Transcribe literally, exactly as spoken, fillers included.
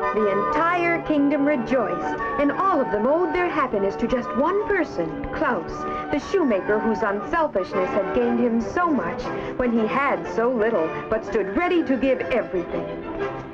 The entire kingdom rejoiced, and all of them owed their happiness to just one person, Klaus, the shoemaker whose unselfishness had gained him so much when he had so little, but stood ready to give everything.